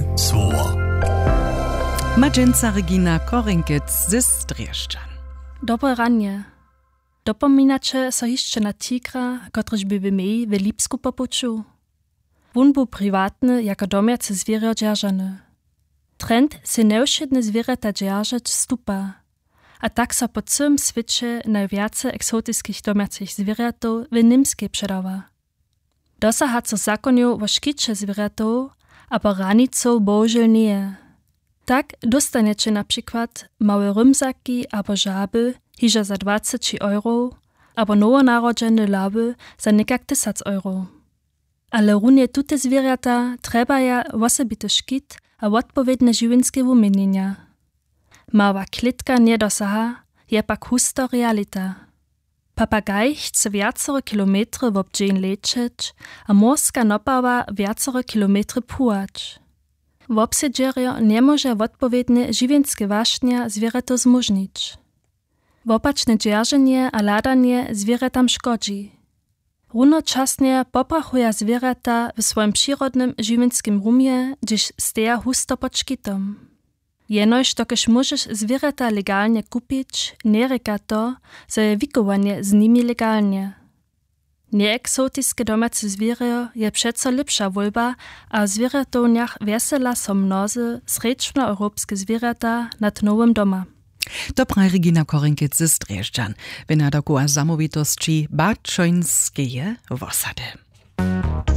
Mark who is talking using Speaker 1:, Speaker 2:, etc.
Speaker 1: Słowo.
Speaker 2: Madżynca Regina Korinkic z Streszczan.
Speaker 3: Dobre ranie. Dopominacie so jeszcze na tigra, kotryż by w mej w Lipsku popuczu. Wun był prywatny, jako domiacy zwierzę dzierżany. Trend se neušedne zwierzęta dzierżeć stupa. A tak so po całym świecie najwiacej eksotyckich domiacych zwierzętów w Nimskiej przedawa. Dosaha co zakoniu o szkicze zwierzętów, aber raniców bohužel nie. Tak dostaniecie na przykład małe rymzaki albo żaby hiža za 20 euro, albo nowonarodzene laby za nekak 1000 euro. Ale runie tute zwierzęta trebaja osobity szkit a odpowiednie żywienskie umienienia. Mała klitka nie dosaha, je pak husto realita. Papagaj chce viacore kilometry w obdzień lecieć, a morska nopawa viacore kilometry płać. W obsiedzierio nie może odpowiednie żywienskie waśnia zwierzęto zmużnić. Wopaczne dzierżenie a ladanie zwierzętam szkodzi. Runočasnie poprachuje zwierzęta w swoim przyrodnym żywienskim rumie, gdyż steja husto pod szkitom. Jenoż dokeż możesz zwierzęta legalnie kupić, nie reka to, że je wikowanie z nimi legalnie. Nieeksotyckie domace zwierzę je przeco lepsza wolba, a w zwierzętowniach wesela są mnozy srečnoeuropskie zwierzęta nad nowym doma.
Speaker 2: Dobra Regina Korinkic z Streszczan. Wynadokuła zamówitości Bačońskie wosady.